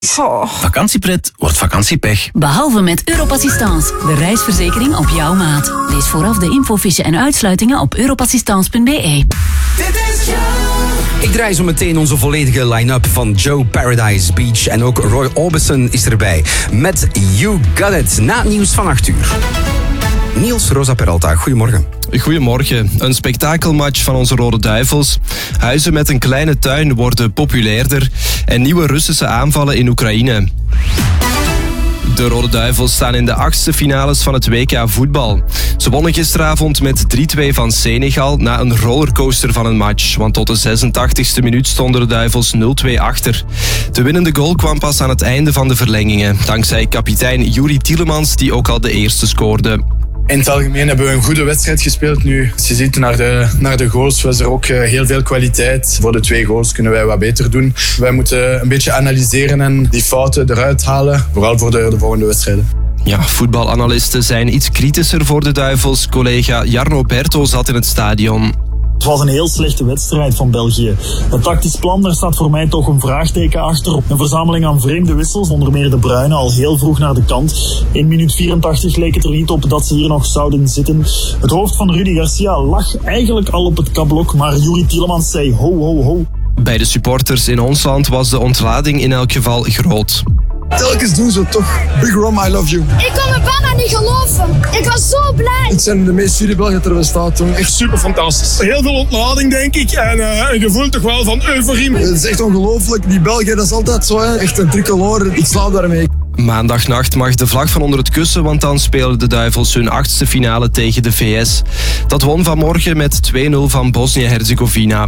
Vakantiepret wordt vakantiepech. Behalve met Europassistance, de reisverzekering op jouw maat. Lees vooraf de infofiche en uitsluitingen op europassistance.be. Ik draai zo meteen onze volledige line-up van Joe Paradise Beach. En ook Roy Orbison is erbij met You Got It. Na het nieuws van 8 uur. Niels Rosa Peralta, goedemorgen. Goedemorgen. Een spektakelmatch van onze Rode Duivels. Huizen met een kleine tuin worden populairder. En nieuwe Russische aanvallen in Oekraïne. De Rode Duivels staan in de 8e finales van het WK voetbal. Ze wonnen gisteravond met 3-2 van Senegal na een rollercoaster van een match. Want tot de 86e minuut stonden de Duivels 0-2 achter. De winnende goal kwam pas aan het einde van de verlengingen. Dankzij kapitein Youri Tielemans die ook al de eerste scoorde. In het algemeen hebben we een goede wedstrijd gespeeld nu. Als je ziet naar de goals was er ook heel veel kwaliteit. Voor de 2 goals kunnen wij wat beter doen. Wij moeten een beetje analyseren en die fouten eruit halen. Vooral voor de volgende wedstrijden. Ja, voetbalanalisten zijn iets kritischer voor de Duivels. Collega Jarno Berto zat in het stadion. Het was een heel slechte wedstrijd van België. Het tactisch plan, daar staat voor mij toch een vraagteken achter. Een verzameling aan vreemde wissels, onder meer De Bruyne al heel vroeg naar de kant. In minuut 84 leek het er niet op dat ze hier nog zouden zitten. Het hoofd van Rudy Garcia lag eigenlijk al op het kabblok, maar Youri Tielemans zei ho, ho, ho. Bij de supporters in ons land was de ontlading in elk geval groot. Telkens doen ze toch. Big Rom, I love you. Ik kon het bijna niet geloven. Ik was zo blij. Het zijn de meest Syrische Belgen ter bestaat, toch? Echt super fantastisch. Heel veel ontlading, denk ik. En een gevoel toch wel van euforie. Het is echt ongelooflijk. Die Belgen, dat is altijd zo, hè. Echt een tricolore. Ik slaap daarmee. Maandagnacht mag de vlag van onder het kussen, want dan spelen de Duivels hun 8e finale tegen de VS. Dat won vanmorgen met 2-0 van Bosnië-Herzegovina.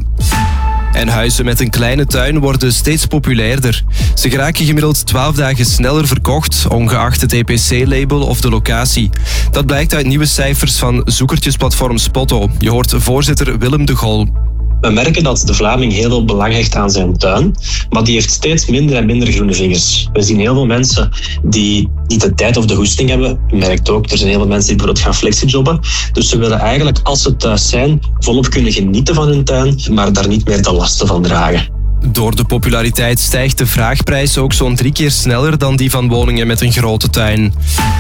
En huizen met een kleine tuin worden steeds populairder. Ze geraken gemiddeld 12 dagen sneller verkocht, ongeacht het EPC-label of de locatie. Dat blijkt uit nieuwe cijfers van zoekertjesplatform Spotto. Je hoort voorzitter Willem de Gol. We merken dat de Vlaming heel veel belang hecht aan zijn tuin, maar die heeft steeds minder en minder groene vingers. We zien heel veel mensen die niet de tijd of de goesting hebben. Je merkt ook, er zijn heel veel mensen die bijvoorbeeld gaan flexijobben. Dus ze willen eigenlijk, als ze thuis zijn, volop kunnen genieten van hun tuin, maar daar niet meer de lasten van dragen. Door de populariteit stijgt de vraagprijs ook zo'n 3 keer sneller dan die van woningen met een grote tuin.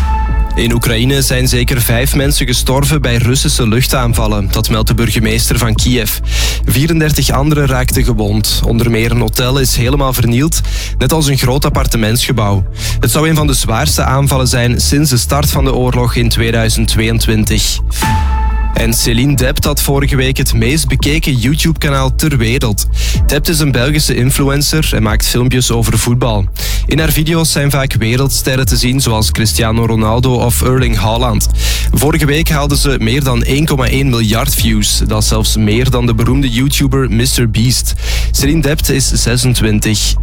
In Oekraïne zijn zeker 5 mensen gestorven bij Russische luchtaanvallen. Dat meldt de burgemeester van Kiev. 34 anderen raakten gewond. Onder meer een hotel is helemaal vernield, net als een groot appartementsgebouw. Het zou een van de zwaarste aanvallen zijn sinds de start van de oorlog in 2022. En Céline Dept had vorige week het meest bekeken YouTube-kanaal ter wereld. Dept is een Belgische influencer en maakt filmpjes over voetbal. In haar video's zijn vaak wereldsterren te zien, zoals Cristiano Ronaldo of Erling Haaland. Vorige week haalde ze meer dan 1,1 miljard views. Dat is zelfs meer dan de beroemde YouTuber MrBeast. Céline Dept is 26.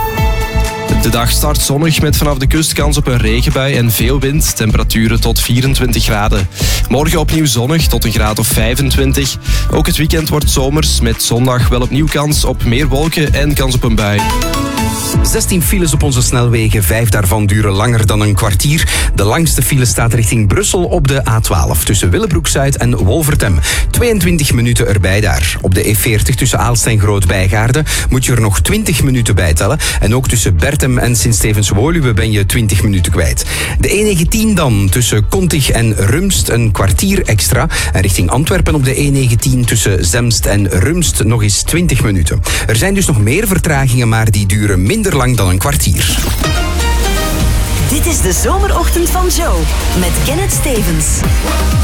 De dag start zonnig met vanaf de kust kans op een regenbui en veel wind. Temperaturen tot 24 graden. Morgen opnieuw zonnig tot een graad of 25. Ook het weekend wordt zomers met zondag wel opnieuw kans op meer wolken en kans op een bui. 16 files op onze snelwegen, 5 daarvan duren langer dan een kwartier. De langste file staat richting Brussel op de A12 tussen Willebroek-Zuid en Wolvertem. 22 minuten erbij daar. Op de E40 tussen Aalst en Groot-Bijgaarde moet je er nog 20 minuten bij tellen. En ook tussen Bertem en Sint-Stevens-Woluwe ben je 20 minuten kwijt. De E19 dan tussen Kontig en Rumst een kwartier extra. En richting Antwerpen op de E19 tussen Zemst en Rumst nog eens 20 minuten. Er zijn dus nog meer vertragingen, maar die duren minder lang dan een kwartier. Dit is de zomerochtend van Joe met Kenneth Stevens.